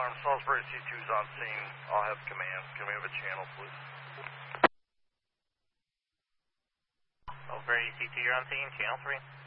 Salisbury C2's on scene. I'll have command. Can we have a channel, please? Salisbury C2, you're on scene. Channel 3.